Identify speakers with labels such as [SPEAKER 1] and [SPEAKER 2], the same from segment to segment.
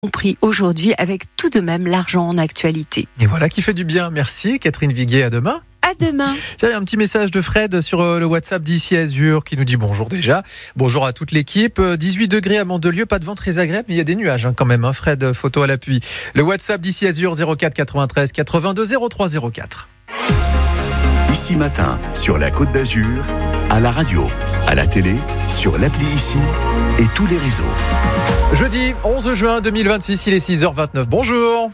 [SPEAKER 1] Compris aujourd'hui avec tout de même l'argent en actualité.
[SPEAKER 2] Et voilà qui fait du bien. Merci Catherine Viguier, à demain.
[SPEAKER 1] À demain.
[SPEAKER 2] Tiens, il y a un petit message de Fred sur le WhatsApp d'Ici Azur qui nous dit bonjour déjà. Bonjour à toute l'équipe. 18 degrés à Mandelieu, pas de vent très agréable, mais il y a des nuages quand même. Fred, photo à l'appui. Le WhatsApp d'Ici Azur 04 93 82 03 04.
[SPEAKER 3] Ici Matin, sur la Côte d'Azur, à la radio, à la télé, sur l'appli Ici et tous les réseaux.
[SPEAKER 2] Jeudi 11 juin 2026, il est 6h29. Bonjour.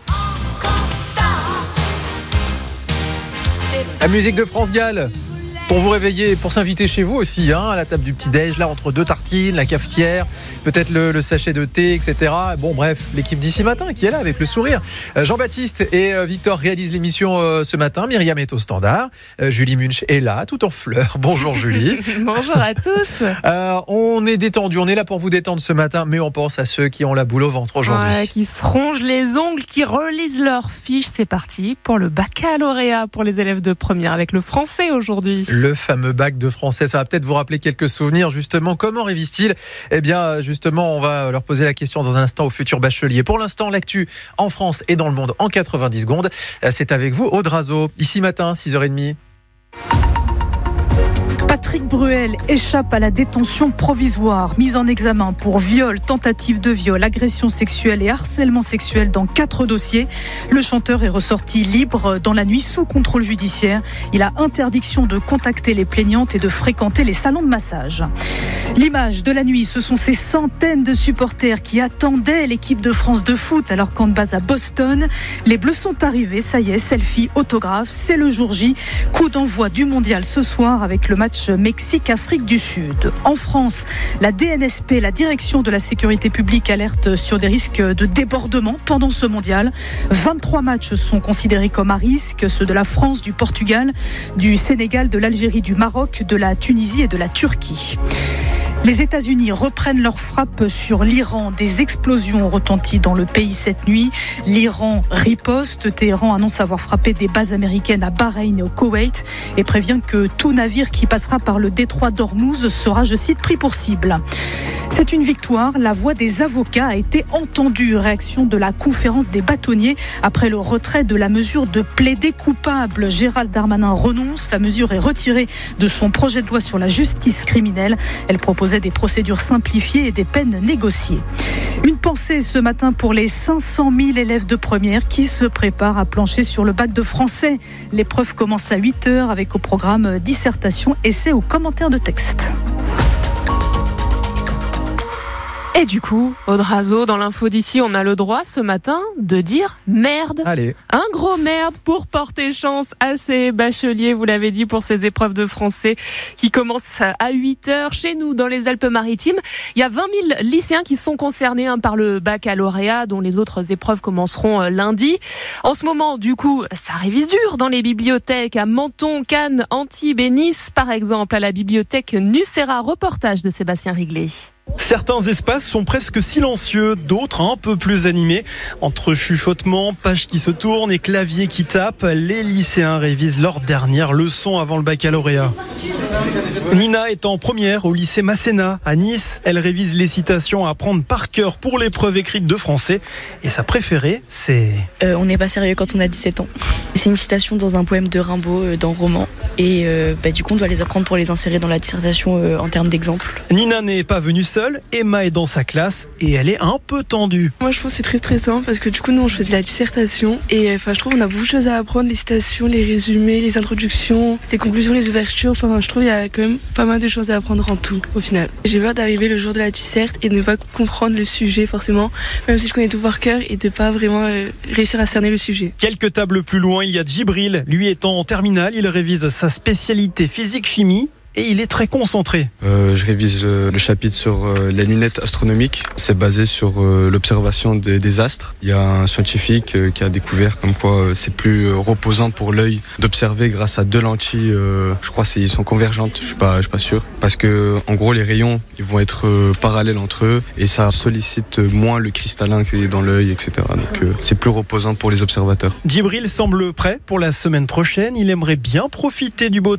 [SPEAKER 2] La musique de France Gall pour vous réveiller, pour s'inviter chez vous aussi, à la table du petit-déj, là entre deux tartines, la cafetière, peut-être le sachet de thé, etc. Bon bref, l'équipe d'Ici Matin qui est là avec le sourire. Jean-Baptiste et Victor réalisent l'émission ce matin. Myriam est au standard. Julie Munch est là, tout en fleurs. Bonjour Julie.
[SPEAKER 4] Bonjour à tous.
[SPEAKER 2] On est détendu, on est là pour vous détendre ce matin, mais on pense à ceux qui ont la boule au ventre aujourd'hui.
[SPEAKER 4] Ouais, qui se rongent les ongles, qui relisent leurs fiches. C'est parti pour le baccalauréat pour les élèves de première avec le français aujourd'hui.
[SPEAKER 2] Le fameux bac de français, ça va peut-être vous rappeler quelques souvenirs justement. Comment révisent-ils ? Eh bien justement, on va leur poser la question dans un instant aux futurs bacheliers. Pour l'instant, l'actu en France et dans le monde en 90 secondes. C'est avec vous, Aude Razo. Ici Matin, 6h30.
[SPEAKER 5] Patrick Bruel échappe à la détention provisoire, mise en examen pour viol, tentative de viol, agression sexuelle et harcèlement sexuel dans 4 dossiers. Le chanteur est ressorti libre dans la nuit sous contrôle judiciaire. Il a interdiction de contacter les plaignantes et de fréquenter les salons de massage. L'image de la nuit, ce sont ces centaines de supporters qui attendaient l'équipe de France de foot alors qu'en base à Boston. Les Bleus sont arrivés, ça y est, selfie, autographe, c'est le jour J. Coup d'envoi du mondial ce soir avec le match Mexique-Afrique du Sud. En France, la DNSP, la Direction de la Sécurité Publique, alerte sur des risques de débordement pendant ce mondial. 23 matchs sont considérés comme à risque, ceux de la France, du Portugal, du Sénégal, de l'Algérie, du Maroc, de la Tunisie et de la Turquie. Les États-Unis reprennent leur frappe sur l'Iran. Des explosions ont retenti dans le pays cette nuit. L'Iran riposte. Téhéran annonce avoir frappé des bases américaines à Bahreïn et au Koweït et prévient que tout navire qui passera par le détroit d'Ormuz sera, je cite, pris pour cible. C'est une victoire. La voix des avocats a été entendue. Réaction de la conférence des bâtonniers après le retrait de la mesure de plaider coupable. Gérald Darmanin renonce. La mesure est retirée de son projet de loi sur la justice criminelle. Elle proposait des procédures simplifiées et des peines négociées. Une pensée ce matin pour les 500 000 élèves de première qui se préparent à plancher sur le bac de français. L'épreuve commence à 8h avec au programme dissertation, essai ou commentaire de texte.
[SPEAKER 4] Et du coup, Aude Razo, dans l'info d'ici, on a le droit ce matin de dire merde.
[SPEAKER 2] Allez.
[SPEAKER 4] Un gros merde pour porter chance à ces bacheliers, vous l'avez dit, pour ces épreuves de français qui commencent à 8h chez nous dans les Alpes-Maritimes. Il y a 20 000 lycéens qui sont concernés par le baccalauréat, dont les autres épreuves commenceront lundi. En ce moment, du coup, ça révise dur dans les bibliothèques à Menton, Cannes, Antibes et Nice, par exemple, à la bibliothèque Nucera. Reportage de Sébastien Riglet.
[SPEAKER 6] Certains espaces sont presque silencieux, d'autres un peu plus animés. Entre chuchotements, pages qui se tournent et claviers qui tapent, les lycéens révisent leur dernière leçon avant le baccalauréat. Nina est en première au lycée Masséna à Nice. Elle révise les citations à apprendre par cœur pour l'épreuve écrite de français. Et sa préférée, c'est...
[SPEAKER 7] On n'est pas sérieux quand on a 17 ans. C'est une citation dans un poème de Rimbaud, dans Roman. Et du coup, on doit les apprendre pour les insérer dans la dissertation en termes d'exemple.
[SPEAKER 6] Nina n'est pas venue seule. Emma est dans sa classe et elle est un peu tendue.
[SPEAKER 8] Moi, je trouve que c'est très stressant parce que du coup, nous, on choisit la dissertation. Et je trouve qu'on a beaucoup de choses à apprendre, les citations, les résumés, les introductions, les conclusions, les ouvertures. Je trouve qu'il y a quand même pas mal de choses à apprendre en tout, au final. J'ai peur d'arriver le jour de la disserte et de ne pas comprendre le sujet, forcément, même si je connais tout par cœur, et de ne pas vraiment réussir à cerner le sujet.
[SPEAKER 6] Quelques tables plus loin, il y a Djibril. Lui étant en terminale, il révise sa spécialité physique-chimie. Et il est très concentré.
[SPEAKER 9] Je révise le chapitre sur les lunettes astronomiques. C'est basé sur l'observation des astres. Il y a un scientifique qui a découvert comme quoi c'est plus reposant pour l'œil d'observer grâce à 2 lentilles. Je crois qu'ils sont convergentes. Je suis pas sûr. Parce que en gros les rayons ils vont être parallèles entre eux et ça sollicite moins le cristallin qui est dans l'œil, etc. Donc c'est plus reposant pour les observateurs.
[SPEAKER 6] Djibril semble prêt pour la semaine prochaine. Il aimerait bien profiter du beau temps.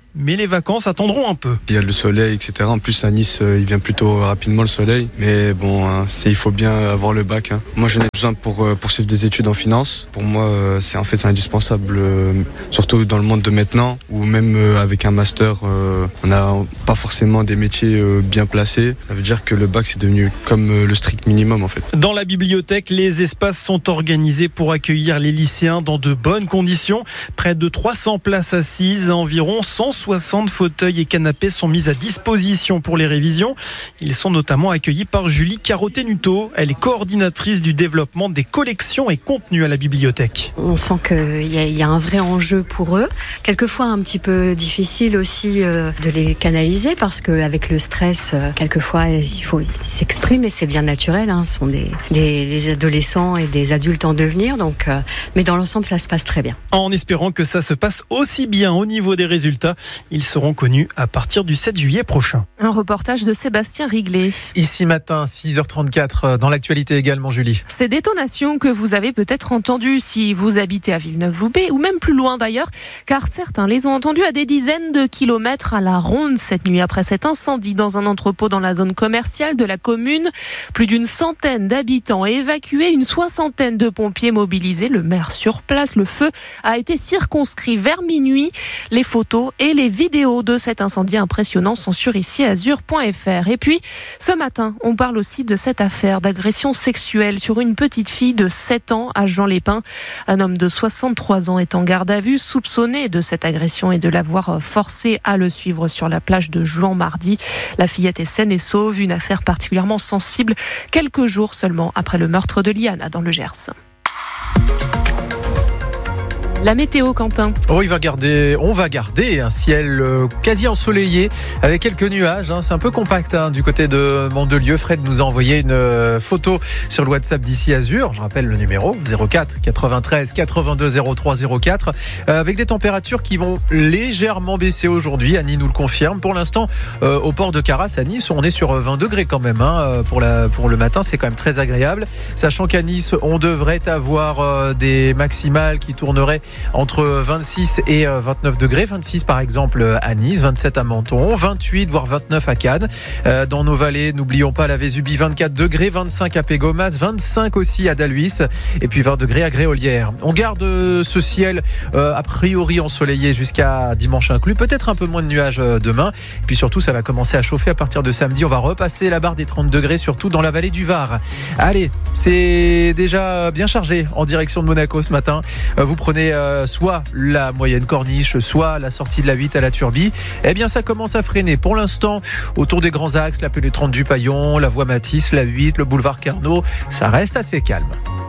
[SPEAKER 6] mais les vacances attendront un peu.
[SPEAKER 9] Il y a le soleil, etc. En plus, à Nice, il vient plutôt rapidement le soleil. Mais bon, il faut bien avoir le bac. Moi, j'en ai besoin pour poursuivre des études en finance. Pour moi, c'est indispensable, surtout dans le monde de maintenant, où même avec un master, on n'a pas forcément des métiers bien placés. Ça veut dire que le bac, c'est devenu comme le strict minimum, en fait.
[SPEAKER 6] Dans la bibliothèque, les espaces sont organisés pour accueillir les lycéens dans de bonnes conditions. Près de 300 places assises, environ 160 fauteuils et canapés sont mis à disposition pour les révisions. Ils sont notamment accueillis par Julie Carottenuto. Elle est coordinatrice du développement des collections et contenus à la bibliothèque.
[SPEAKER 10] On sent qu'il y a un vrai enjeu pour eux. Quelquefois un petit peu difficile aussi de les canaliser parce qu'avec le stress, quelquefois il faut s'exprimer et c'est bien naturel. Ce sont des adolescents et des adultes en devenir. Mais dans l'ensemble, ça se passe très bien.
[SPEAKER 6] En espérant que ça se passe aussi bien au niveau des résultats, ils seront connus à partir du 7 juillet prochain.
[SPEAKER 4] Un reportage de Sébastien Riglet.
[SPEAKER 2] Ici matin, 6h34, dans l'actualité également, Julie.
[SPEAKER 4] Ces détonations que vous avez peut-être entendues si vous habitez à Villeneuve-Loubet ou même plus loin d'ailleurs, car certains les ont entendues à des dizaines de kilomètres à la ronde cette nuit après cet incendie dans un entrepôt dans la zone commerciale de la commune. Plus d'une centaine d'habitants évacués, une soixantaine de pompiers mobilisés. Le maire sur place, le feu a été circonscrit vers minuit. Les photos et les vidéos de cet incendie impressionnant sont sur iciazur.fr. Et puis, ce matin, on parle aussi de cette affaire d'agression sexuelle sur une petite fille de 7 ans à Jean-les-Pins. Un homme de 63 ans est en garde à vue, soupçonné de cette agression et de l'avoir forcé à le suivre sur la plage de Juan mardi. La fillette est saine et sauve, une affaire particulièrement sensible, quelques jours seulement après le meurtre de Liana dans le Gers. La météo, Quentin.
[SPEAKER 2] On va garder un ciel quasi ensoleillé avec quelques nuages. C'est un peu compact du côté de Mandelieu. Fred nous a envoyé une photo sur le WhatsApp d'Ici Azur. Je rappelle le numéro 04 93 82 03 04 avec des températures qui vont légèrement baisser aujourd'hui. Annie nous le confirme. Pour l'instant, au port de Carras à Nice, on est sur 20 degrés quand même. Pour le matin, c'est quand même très agréable. Sachant qu'à Nice, on devrait avoir des maximales qui tourneraient entre 26 et 29 degrés, 26 par exemple à Nice, 27 à Menton, 28 voire 29 à Cannes. Dans nos vallées, n'oublions pas la Vésubie, 24 degrés, 25 à Pégomas, 25 aussi à Daluis et puis 20 degrés à Gréolière. On garde ce ciel a priori ensoleillé jusqu'à dimanche inclus, peut-être un peu moins de nuages demain. Et puis surtout, ça va commencer à chauffer à partir de samedi. On va repasser la barre des 30 degrés, surtout dans la vallée du Var. Allez, c'est déjà bien chargé en direction de Monaco ce matin. Vous prenez soit la moyenne Corniche, soit la sortie de la 8 à la Turbie. Eh bien, ça commence à freiner. Pour l'instant, autour des grands axes, la pénétrante du Paillon, la voie Matisse, la 8, le boulevard Carnot, ça reste assez calme.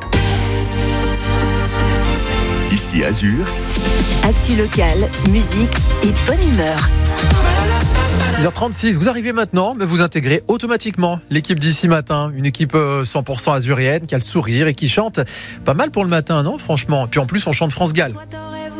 [SPEAKER 3] Ici Azur.
[SPEAKER 1] Actu locale, musique et bonne humeur.
[SPEAKER 2] 6h36, vous arrivez maintenant, mais vous intégrez automatiquement l'équipe d'Ici Matin, une équipe 100% azurienne qui a le sourire et qui chante pas mal pour le matin, non franchement. Puis en plus, on chante France Gall.